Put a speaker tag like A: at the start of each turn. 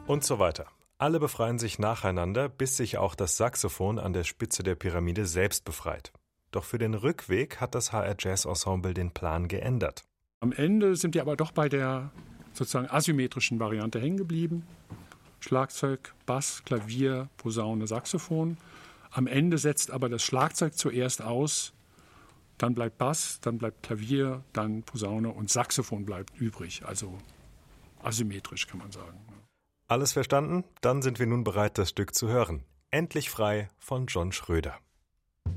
A: Und so weiter. Alle befreien sich nacheinander, bis sich auch das Saxophon an der Spitze der Pyramide selbst befreit. Doch für den Rückweg hat das HR Jazz Ensemble den Plan geändert.
B: Am Ende sind wir aber doch bei der sozusagen asymmetrischen Variante hängen geblieben. Schlagzeug, Bass, Klavier, Posaune, Saxophon. Am Ende setzt aber das Schlagzeug zuerst aus, dann bleibt Bass, dann bleibt Klavier, dann Posaune und Saxophon bleibt übrig. Also asymmetrisch kann man sagen.
A: Alles verstanden? Dann sind wir nun bereit, das Stück zu hören. Endlich frei von John Schröder.